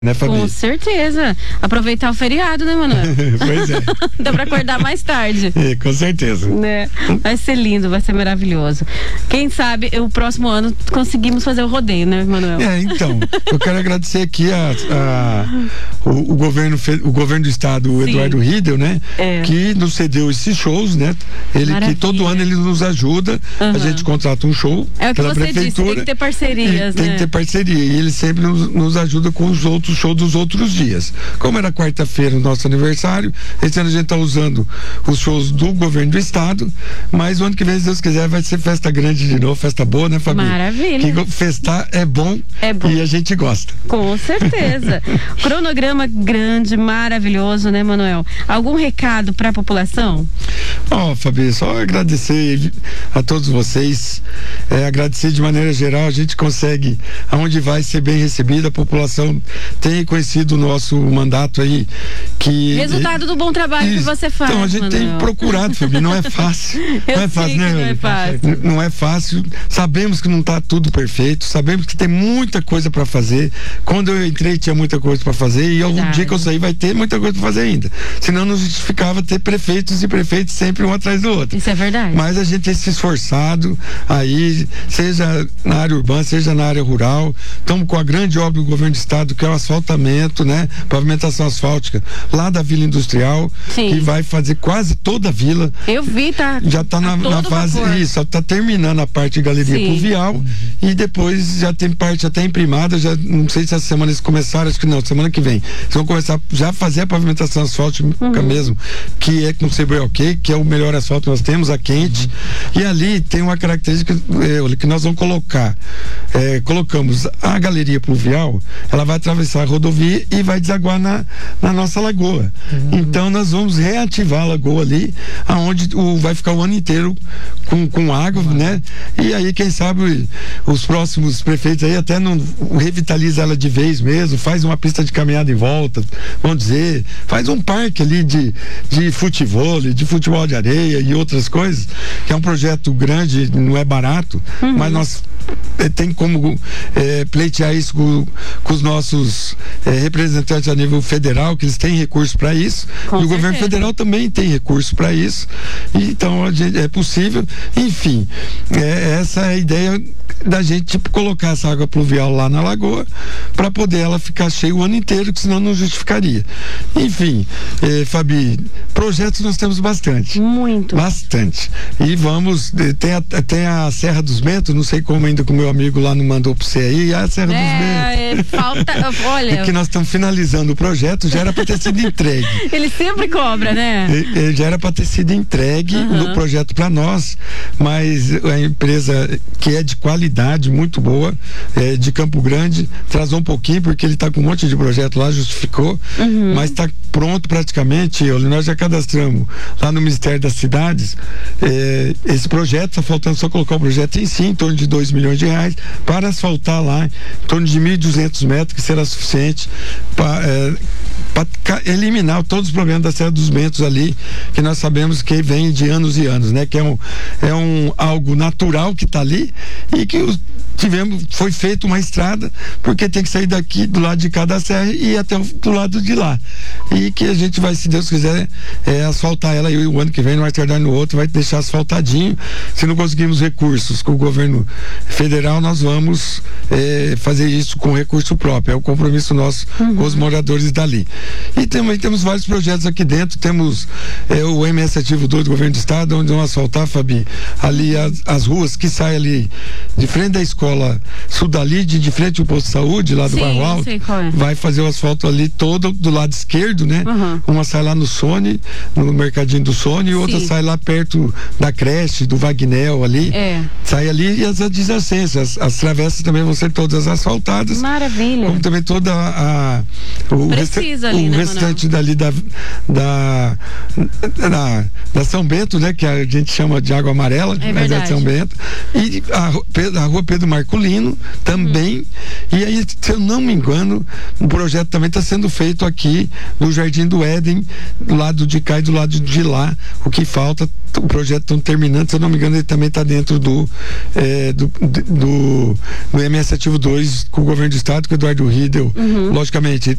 Né, Fabi? Com certeza. Aproveitar o feriado, né, Manuel? Pois é. Dá pra acordar mais tarde. Com certeza. Né? Vai ser lindo, vai ser maravilhoso. Quem sabe o próximo ano conseguimos fazer o rodeio, né, Manuel? Então, eu quero agradecer aqui o governo do estado, o Eduardo Riedel, né? Que nos cedeu esses shows, né? Que todo ano ele nos ajuda, a gente contrata um show pela prefeitura. Disse, tem que ter parcerias, né? Tem que ter parceria, e ele sempre nos ajuda com os outros shows dos outros dias. Como era quarta-feira o nosso aniversário, esse ano a gente está usando os shows do governo do estado, mas o ano que vem, se Deus quiser, vai ser festa grande de novo, festa boa, né, Fabi? Maravilha. Que festar é bom e a gente gosta. Com certeza. Cronograma grande, maravilhoso, né, Manuel? Algum recado para a população? Fabi, só agradecer a todos vocês, agradecer de maneira geral, a gente consegue, aonde vai ser bem recebido, a população tem reconhecido o nosso mandato aí, que... Resultado do bom trabalho que você faz, Então, a gente tem procurado, Fabi, não é fácil. Não é fácil, né? Não é fácil. Não é fácil, sabemos que não está tudo perfeito, sabemos que tem muita coisa para fazer. Quando eu entrei, tinha muita coisa para fazer, e algum dia que eu sair, vai ter muita coisa para fazer ainda. Senão não justificava ter prefeitos e prefeitos sempre um atrás do outro. Isso é verdade. Mas a gente tem se esforçado aí, seja na área urbana, seja na área rural. Estamos com a grande obra do governo do estado, que é o asfaltamento, né? Pavimentação asfáltica lá da Vila Industrial, que vai fazer quase toda a vila. Eu vi, já está na fase, isso, está terminando a parte de galeria pluvial, e depois já tem parte até imprimada, já não sei se essa semana eles começaram, acho que não, semana que vem. Eles vão começar já a fazer a pavimentação asfáltica mesmo, que é com CBOK, que é o melhor asfalto que nós temos, a quente, e ali tem uma característica que nós vamos colocar. Colocamos a galeria pluvial, ela vai atravessar a rodovia e vai desaguar na nossa lagoa. Então nós vamos reativar a lagoa ali, aonde vai ficar o ano inteiro com água, né? E aí, quem sabe, os próximos prefeitos aí até não revitaliza ela de vez mesmo, faz uma pista de caminhada em volta, vamos dizer, faz um parque ali de futebol, de futebol de areia e outras coisas, que é um projeto grande, não é barato, mas nós tem como pleitear isso com os nossos representantes a nível federal, que eles têm recursos para isso, e o governo federal também tem recursos para isso, então é possível, enfim, essa é a ideia da gente colocar essa água pluvial lá na lagoa para poder ela ficar cheia o ano inteiro, que senão não justificaria. Enfim, Fabi, projetos nós temos bastante. Muito. Bastante. E tem a Serra dos Mentos, não sei como ainda que o meu amigo lá não mandou para você aí, a Serra dos Mentos. Falta, olha... É que nós estamos finalizando o projeto, já era para ter sido entregue. Ele sempre cobra, né? Já era para ter sido entregue no projeto para nós, mas a empresa que é de qualidade, muito boa, de Campo Grande, atrasou um pouquinho porque ele está com um monte de projeto lá, justificou, mas está pronto praticamente. Nós já cadastramos lá no Ministério das Cidades esse projeto, está faltando só colocar o projeto em si, em torno de R$2 milhões para asfaltar lá em torno de 1.200 metros, que será suficiente para eliminar todos os problemas da Serra dos Mentos ali, que nós sabemos que vem de anos e anos, né? Que é algo natural que está ali, e que foi feita uma estrada, porque tem que sair daqui do lado de cada serra e ir até do lado de lá, e que a gente vai, se Deus quiser, asfaltar ela, e o ano que vem, no mais tardar no outro, vai deixar asfaltadinho. Se não conseguirmos recursos com o governo federal, nós vamos fazer isso com recurso próprio, é o compromisso nosso com os moradores dali. E também temos vários projetos aqui dentro, temos o MS Ativo 2 do governo do estado, onde vão asfaltar, Fabi, ali as ruas que saem ali de frente da escola Sudalide, de frente ao posto de saúde, lá do Bairro Alto, vai fazer o asfalto ali todo do lado esquerdo, né? Uma sai lá no Sony, no mercadinho do Sony, e outra sai lá perto da creche, do Vagnel ali, sai ali, e as adjacências, as travessas também vão ser todas asfaltadas. Maravilha. Como também toda o restante dali da São Bento, né? Que a gente chama de Água Amarela, mas é São Bento, e a rua Pedro Marculino também, e aí, se eu não me engano, o projeto também está sendo feito aqui no Jardim do Éden, do lado de cá e do lado de lá. O que falta, o projeto está terminando, se eu não me engano, ele também está dentro do MS Ativo 2, com o governo do estado, com o Eduardo Riedel, logicamente.